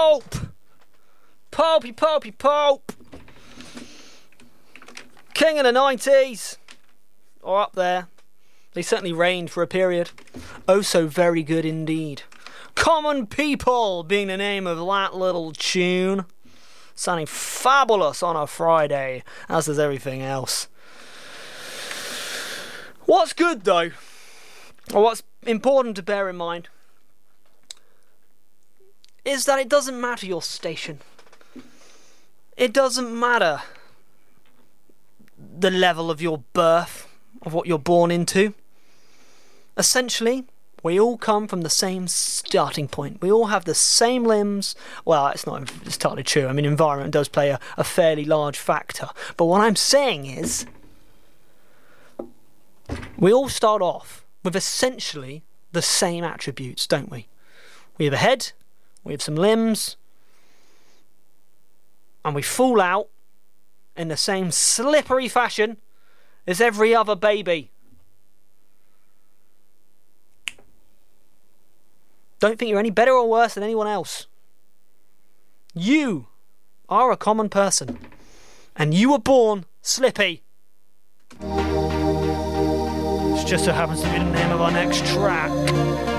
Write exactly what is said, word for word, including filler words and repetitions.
Pope! Popey, Popey, Pope! King of the nineties! Or up there. They certainly reigned for a period. Oh, so very good indeed. Common People being the name of that little tune. Sounding fabulous on a Friday, as does everything else. What's good though, or what's important to bear in mind, is that it doesn't matter your station. It doesn't matter the level of your birth, of what you're born into. Essentially, we all come from the same starting point. We all have the same limbs. Well, it's not entirely true. I mean, environment does play a, a fairly large factor. But what I'm saying is, we all start off with essentially the same attributes, don't we? We have a head, we have some limbs, and we fall out in the same slippery fashion as every other baby. Don't think you're any better or worse than anyone else. You are a common person, and you were born slippy. Which just so happens to be the name of our next track.